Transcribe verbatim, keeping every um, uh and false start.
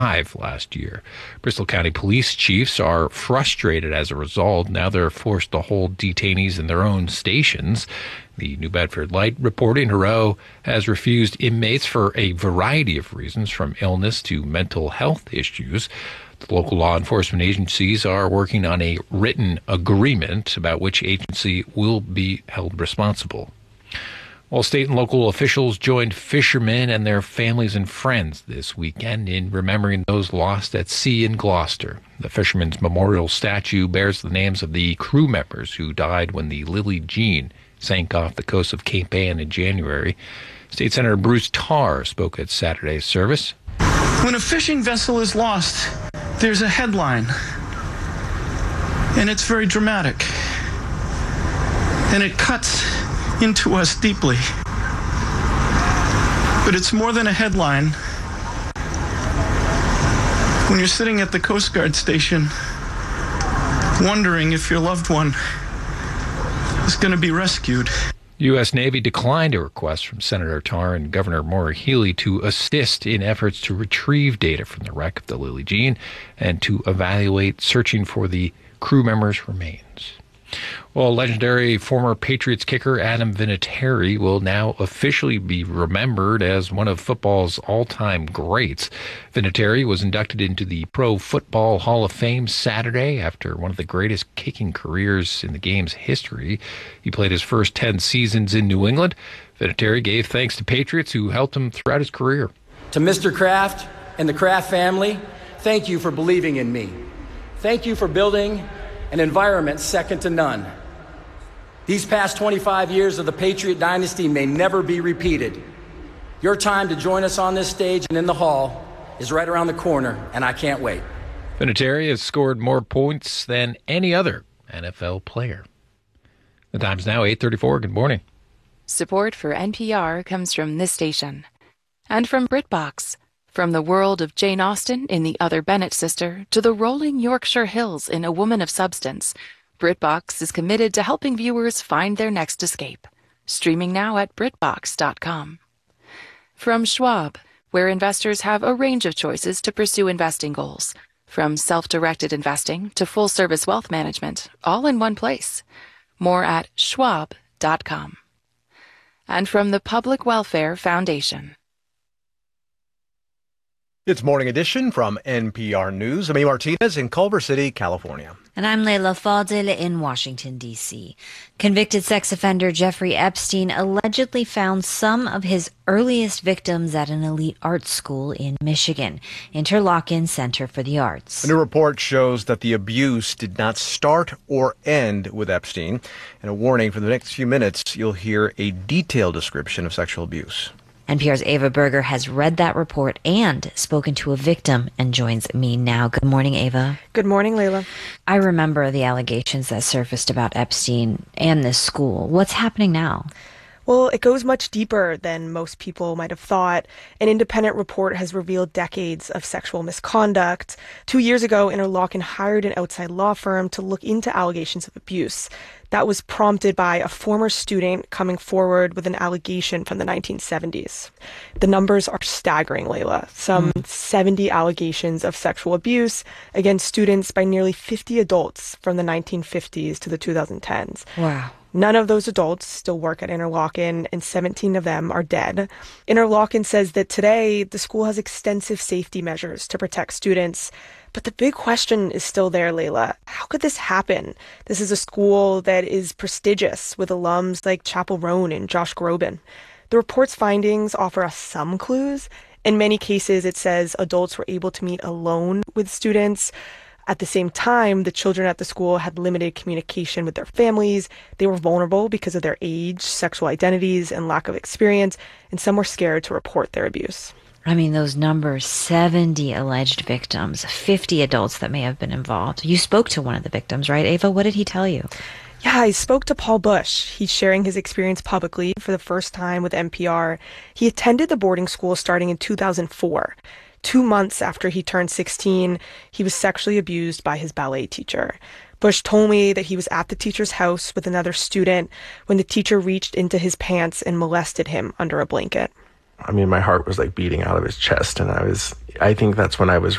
last year. Bristol County police chiefs are frustrated as a result. Now they're forced to hold detainees in their own stations. The New Bedford Light reporting Hero has refused inmates for a variety of reasons, from illness to mental health issues. The local law enforcement agencies are working on a written agreement about which agency will be held responsible. Well, state and local officials joined fishermen and their families and friends this weekend in remembering those lost at sea in Gloucester. The Fishermen's Memorial statue bears the names of the crew members who died when the Lily Jean sank off the coast of Cape Ann in January. State Senator Bruce Tarr spoke at Saturday's service. When a fishing vessel is lost, there's a headline, and it's very dramatic, and it cuts into us deeply. But it's more than a headline. When you're sitting at the Coast Guard station wondering if your loved one is going to be rescued. U S. Navy declined a request from Senator Tarr and Governor Maura Healey to assist in efforts to retrieve data from the wreck of the Lily Jean and to evaluate searching for the crew members' remains. Well, legendary former Patriots kicker Adam Vinatieri will now officially be remembered as one of football's all-time greats. Vinatieri was inducted into the Pro Football Hall of Fame Saturday after one of the greatest kicking careers in the game's history. He played his first ten seasons in New England. Vinatieri gave thanks to Patriots who helped him throughout his career. To Mister Kraft and the Kraft family, thank you for believing in me. Thank you for building an environment second to none. These past twenty-five years of the Patriot dynasty may never be repeated. Your time to join us on this stage and in the hall is right around the corner, and I can't wait. Vinatieri has scored more points than any other N F L player. The time's now eight thirty-four. Good morning. Support for N P R comes from this station and from BritBox. From the world of Jane Austen in The Other Bennett Sister to the rolling Yorkshire Hills in A Woman of Substance, BritBox is committed to helping viewers find their next escape. Streaming now at Britbox dot com. From Schwab, where investors have a range of choices to pursue investing goals. From self-directed investing to full-service wealth management, all in one place. More at Schwab dot com. And from the Public Welfare Foundation. It's Morning Edition from N P R News. I'm A. Martinez in Culver City, California. And I'm Leila Fadel in Washington, D C Convicted sex offender Jeffrey Epstein allegedly found some of his earliest victims at an elite art school in Michigan, Interlochen Center for the Arts. A new report shows that the abuse did not start or end with Epstein. And a warning, for the next few minutes, you'll hear a detailed description of sexual abuse. N P R's Ava Berger has read that report and spoken to a victim and joins me now. Good morning, Ava. Good morning, Leila. I remember the allegations that surfaced about Epstein and this school. What's happening now? Well, it goes much deeper than most people might have thought. An independent report has revealed decades of sexual misconduct. Two years ago, Interlochen hired an outside law firm to look into allegations of abuse. That was prompted by a former student coming forward with an allegation from the nineteen seventies. The numbers are staggering, Leila. Some mm. seventy allegations of sexual abuse against students by nearly fifty adults from the nineteen fifties to the twenty tens. Wow. None of those adults still work at Interlochen, and seventeen of them are dead. Interlochen says that today the school has extensive safety measures to protect students. But the big question is still there, Leila. How could this happen? This is a school that is prestigious with alums like Chappell Roan and Josh Groban. The report's findings offer us some clues. In many cases, it says adults were able to meet alone with students. At the same time, the children at the school had limited communication with their families. They were vulnerable because of their age, sexual identities, and lack of experience, and some were scared to report their abuse. I mean, those numbers, seventy alleged victims, fifty adults that may have been involved. You spoke to one of the victims, right, Ava? What did he tell you? Yeah, I spoke to Paul Bush. He's sharing his experience publicly for the first time with N P R. He attended the boarding school starting in two thousand four. Two months after he turned sixteen, he was sexually abused by his ballet teacher. Bush told me that he was at the teacher's house with another student when the teacher reached into his pants and molested him under a blanket. I mean, my heart was like beating out of his chest. And I was, I think that's when I was